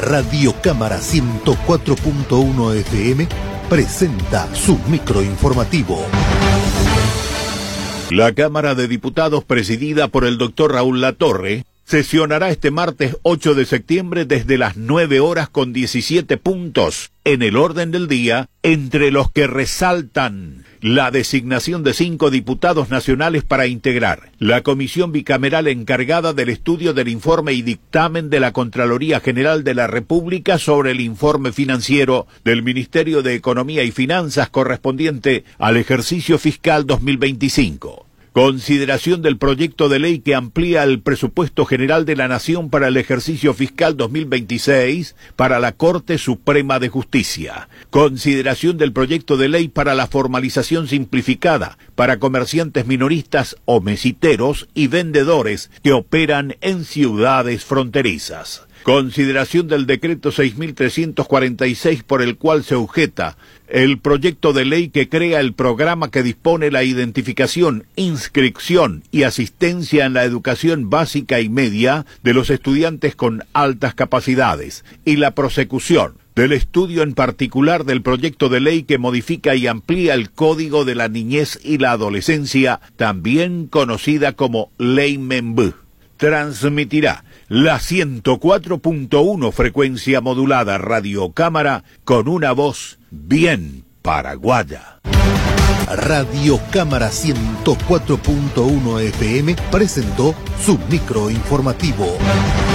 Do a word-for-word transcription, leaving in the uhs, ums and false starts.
Radio Cámara ciento cuatro punto uno F M presenta su microinformativo. La Cámara de Diputados, presidida por el doctor Raúl Latorre, sesionará este martes ocho de septiembre desde las nueve horas con diecisiete puntos en el orden del día, entre los que resaltan la designación de cinco diputados nacionales para integrar la comisión bicameral encargada del estudio del informe y dictamen de la Contraloría General de la República sobre el informe financiero del Ministerio de Economía y Finanzas correspondiente al ejercicio fiscal dos mil veinticinco. Consideración del proyecto de ley que amplía el presupuesto general de la Nación para el ejercicio fiscal dos mil veintiséis para la Corte Suprema de Justicia. Consideración del proyecto de ley para la formalización simplificada para comerciantes minoristas o mesiteros y vendedores que operan en ciudades fronterizas. Consideración del decreto seis mil trescientos cuarenta y seis por el cual se objeta el proyecto de ley que crea el programa que dispone la identificación, inscripción y asistencia en la educación básica y media de los estudiantes con altas capacidades y la prosecución del estudio en particular del proyecto de ley que modifica y amplía el Código de la Niñez y la Adolescencia, también conocida como Ley Membú. Transmitirá la ciento cuatro punto uno frecuencia modulada Radio Cámara con una voz bien paraguaya. Radio Cámara ciento cuatro punto uno F M presentó su microinformativo.